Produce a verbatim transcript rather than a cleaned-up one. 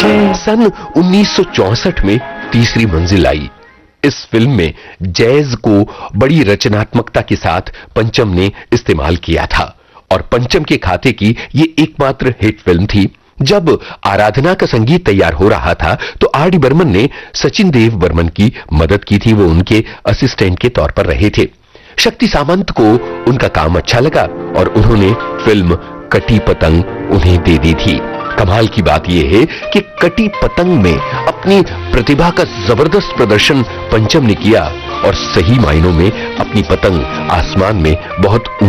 सन उन्नीस सौ चौसठ में तीसरी मंजिल आई। इस फिल्म में जैज को बड़ी रचनात्मकता के साथ पंचम ने इस्तेमाल किया था और पंचम के खाते की ये एकमात्र हिट फिल्म थी। जब आराधना का संगीत तैयार हो रहा था तो आर डी बर्मन ने सचिन देव बर्मन की मदद की थी। वो उनके असिस्टेंट के तौर पर रहे थे। शक्ति सामंत को उनका काम अच्छा लगा और उन्होंने फिल्म कटी पतंग उन्हें दे दी थी। कमाल की बात यह है कि कटी पतंग में अपनी प्रतिभा का जबरदस्त प्रदर्शन पंचम ने किया और सही मायनों में अपनी पतंग आसमान में बहुत